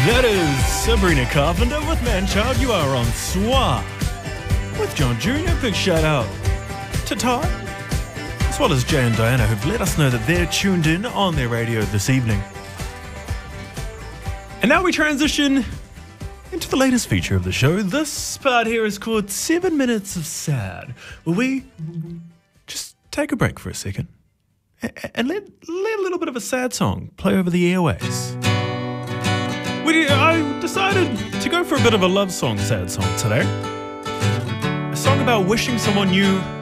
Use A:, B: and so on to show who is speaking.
A: That is Sabrina Carpenter with Manchild. You are on Soir with John Jr. Big shout out to Todd, as well as Jay and Diana, who've let us know that they're tuned in on their radio this evening. And now we transition into the latest feature of the show. This part here is called 7 Minutes of Sad, where we just take a break for a second and let a little bit of a sad song play over the airways. I decided to go for a bit of a love song, sad song today. A song about wishing someone you